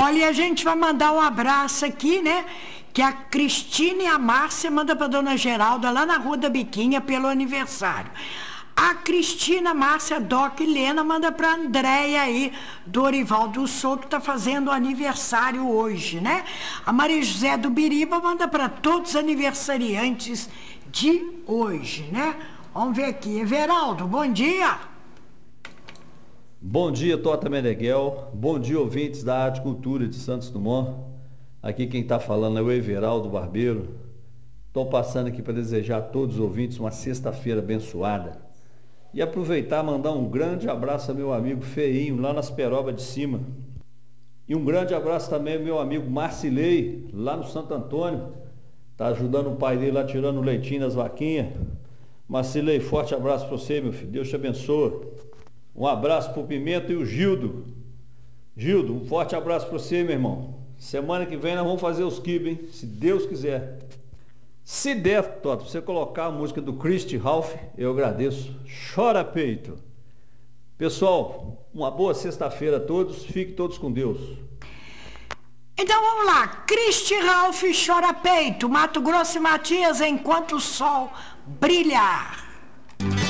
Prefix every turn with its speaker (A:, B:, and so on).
A: Olha, a gente vai mandar um abraço aqui, né? Que a Cristina e a Márcia mandam para dona Geralda lá na Rua da Biquinha pelo aniversário. A Cristina, Márcia, Doc e Lena manda para a Andréia aí, do Orival do Sul, que está fazendo aniversário hoje, né? A Maria José do Biriba manda para todos os aniversariantes de hoje, né? Vamos ver aqui. Everaldo, bom dia.
B: Bom dia, Tota Meneghel. Bom dia, ouvintes da Arte e Cultura de Santos Dumont. Aqui quem está falando é o Everaldo Barbeiro. Estou passando aqui para desejar a todos os ouvintes uma sexta-feira abençoada. E aproveitar e mandar um grande abraço ao meu amigo Feinho, lá nas Peroba de Cima. E um grande abraço também ao meu amigo Marcilei, lá no Santo Antônio. Está ajudando o pai dele lá, tirando o leitinho das vaquinhas. Marcilei, forte abraço para você, meu filho. Deus te abençoe. Um abraço para o Pimenta e o Gildo. Gildo, um forte abraço para você, meu irmão. Semana que vem nós vamos fazer os quibos, hein? Se Deus quiser. Se der, Toto, você colocar a música do Christy Ralph, eu agradeço. Chora peito. Pessoal, uma boa sexta-feira a todos. Fiquem todos com Deus.
A: Então vamos lá. Christy Ralph, Chora peito. Mato Grosso e Matias, enquanto o sol brilhar.